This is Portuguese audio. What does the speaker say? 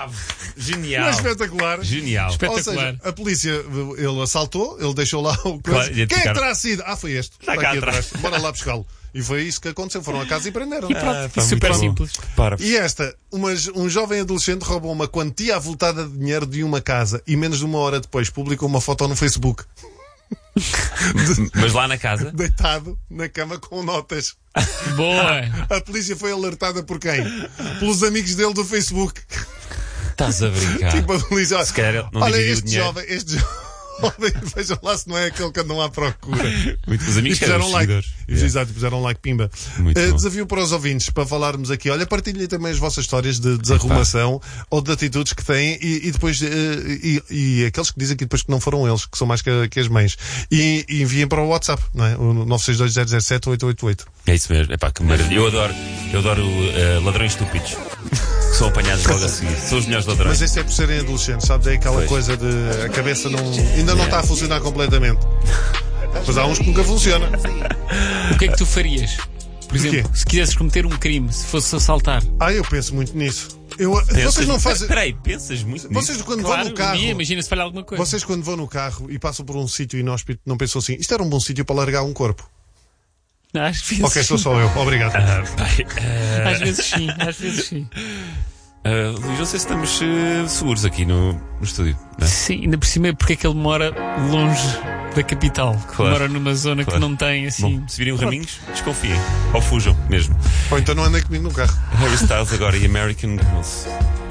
Bravo! Genial! Não é espetacular? Genial! Ou Espetacular. seja, a polícia, ele assaltou, ele deixou lá o coisa. Claro, Quem é que identificaram. terá sido? Ah, foi este. Está Está cá aqui atrás. atrás. Bora lá buscá-lo. E foi isso que aconteceu. Foram a casa e prenderam. E pronto, pá, super muito bom. simples. Para. E esta, um jovem adolescente roubou uma quantia avultada de dinheiro de uma casa e menos de uma hora depois publicou uma foto no Facebook, Mas lá na casa? deitado na cama com notas. Boa! A polícia foi alertada por quem? Pelos amigos dele do Facebook. Estás a brincar. Tipo a polícia. Se calhar ele não Olha, dividiu o este dinheiro. jovem, vejam lá se não é aquele que andam à procura. Muitos amigos E que eram puseram like. seguidores. Exato, puseram like, pimba. Muito bom. Desafio para os ouvintes, para falarmos aqui. Olha, partilhem também as vossas histórias de desarrumação ou de atitudes que têm e depois e aqueles que dizem que depois que não foram eles, que são mais que as mães. E enviem para o WhatsApp, não é? O 962-007-888. É isso mesmo. Epá, que maravilha. Eu adoro ladrões estúpidos. Que são apanhados logo a seguir. São os melhores ladrões. Mas isso é por serem adolescentes, sabes? É aquela Pois. coisa de a cabeça ainda não está a funcionar completamente. Pois há uns que nunca funciona. O que é que tu farias? Por exemplo, se quisesses cometer um crime, se fosse assaltar. Eu penso muito nisso. Vocês não fazem. Espera aí, pensas muito nisso? Vocês quando Claro, vão no carro. imagina se falhar alguma coisa. Vocês quando vão no carro e passam por um sítio inóspito, não pensam assim, isto era um bom sítio para largar um corpo. Às vezes Ok, sou sim. só eu. Obrigado. Às vezes sim, às vezes sim. Luís, não sei se estamos seguros aqui no estúdio. Não é? Sim, ainda por cima porque é que ele mora longe da capital. Claro, Mora numa zona claro. que não tem assim. Bom, se virem raminhos, desconfiem. Ou fujam mesmo. Ou então não andem comigo no carro. Harry Styles agora e American Girls.